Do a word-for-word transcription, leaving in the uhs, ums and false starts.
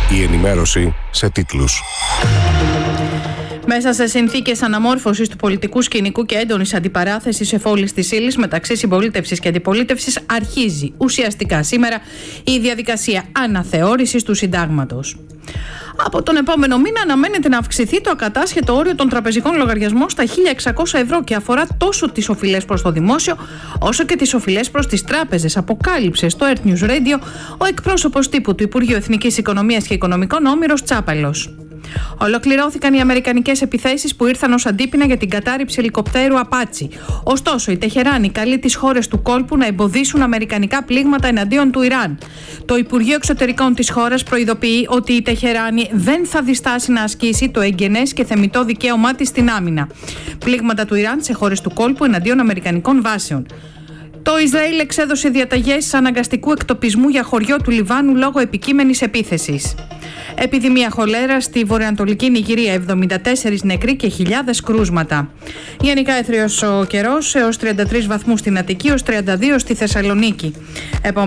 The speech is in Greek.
Η ενημέρωση σε τίτλους. Μέσα σε συνθήκες αναμόρφωσης του πολιτικού σκηνικού και έντονης αντιπαράθεσης εφόλης της ύλης μεταξύ συμπολίτευσης και αντιπολίτευσης, αρχίζει ουσιαστικά σήμερα η διαδικασία αναθεώρησης του συντάγματος. Από τον επόμενο μήνα αναμένεται να αυξηθεί το ακατάσχετο όριο των τραπεζικών λογαριασμών στα χίλια εξακόσια ευρώ και αφορά τόσο τις οφειλές προς το δημόσιο όσο και τις οφειλές προς τις τράπεζες, αποκάλυψε στο Earth News Radio ο εκπρόσωπος τύπου του Υπουργείου Εθνικής Οικονομίας και Οικονομικών, Όμηρος Τσάπαλος. Ολοκληρώθηκαν οι αμερικανικές επιθέσεις που ήρθαν ως αντίπεινα για την κατάρριψη ελικοπτέρου Απάτσι. Ωστόσο, η Τεχεράνη καλεί τις χώρες του κόλπου να εμποδίσουν αμερικανικά πλήγματα εναντίον του Ιράν. Το Υπουργείο Εξωτερικών της χώρας προειδοποιεί ότι η Τεχεράνη δεν θα διστάσει να ασκήσει το εγγενές και θεμιτό δικαίωμά της στην άμυνα. Πλήγματα του Ιράν σε χώρες του κόλπου εναντίον αμερικανικών βάσεων. Το Ισραήλ εξέδωσε διαταγές αναγκαστικού εκτοπισμού για χωριό του Λιβάνου λόγω επικείμενης επίθεσης. Επιδημία χολέρα στη βορειοανατολική Νιγηρία, εβδομήντα τέσσερις νεκροί και χιλιάδες κρούσματα. Γενικά έθριος ο καιρός έως τριάντα τρεις βαθμούς στην Αττική, έως τριάντα δύο στη Θεσσαλονίκη.